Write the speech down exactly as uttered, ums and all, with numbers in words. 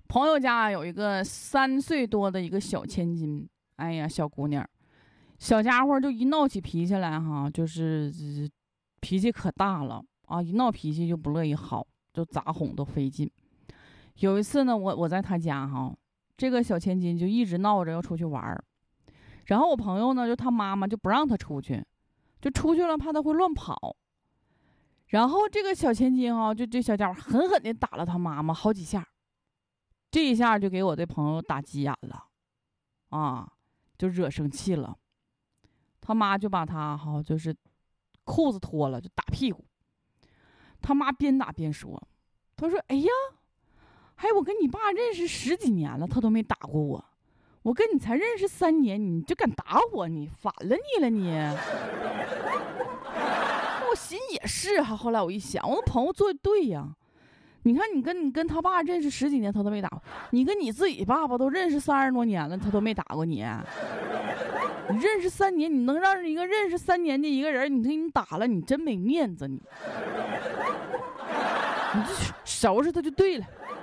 朋友家有一个三岁多的一个小千金，哎呀，小姑娘，小家伙就一闹起脾气来哈，就是脾气可大了啊，一闹脾气就不乐意好，就咋哄都费劲。有一次呢，我我在他家哈，这个小千金就一直闹着要出去玩，然后我朋友呢，就他妈妈就不让他出去，就出去了怕他会乱跑。然后这个小千金啊，就这小家伙狠狠地打了他妈妈好几下，这一下就给我的朋友打急眼了，啊，就惹生气了。他妈就把他哈就是裤子脱了，就打屁股。他妈边打边说：“他说，哎呀，还我跟你爸认识十几年了，他都没打过我。我跟你才认识三年，你就敢打我，你反了你了你。”我心也是哈，后来我一想，我的朋友做的对呀。你看，你跟你跟他爸认识十几年，他都没打过你；跟你自己爸爸都认识三十多年了，他都没打过你。你认识三年，你能让一个认识三年的一个人，你给你打了，你真没面子，你。你就收拾他就对了。